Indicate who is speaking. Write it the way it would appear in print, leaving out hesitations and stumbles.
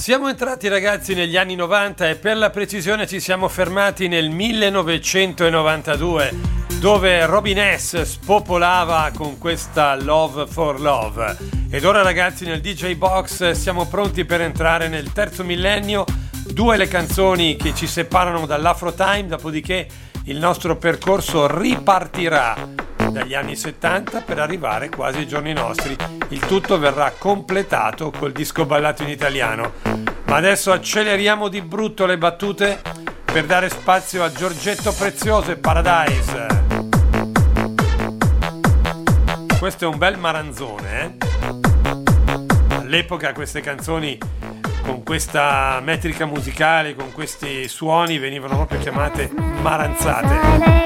Speaker 1: Siamo entrati, ragazzi, negli anni 90 e per la precisione ci siamo fermati nel 1992, dove Robin S. spopolava con questa Love for Love. Ed ora, ragazzi, nel DJ Box siamo pronti per entrare nel terzo millennio. Due le canzoni che ci separano dall'Afro Time, dopodiché il nostro percorso ripartirà dagli anni 70 per arrivare quasi ai giorni nostri. Il tutto verrà completato col disco ballato in italiano. Ma adesso acceleriamo di brutto le battute per dare spazio a Giorgetto Prezioso e Paradise. Questo è un bel maranzone, eh? All'epoca queste canzoni con questa metrica musicale, con questi suoni, venivano proprio chiamate maranzate.